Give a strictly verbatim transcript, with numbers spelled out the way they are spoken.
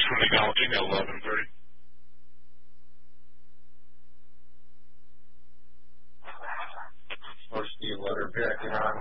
from acknowledging at eleven thirty. Or Steve Letter, Bear Economics.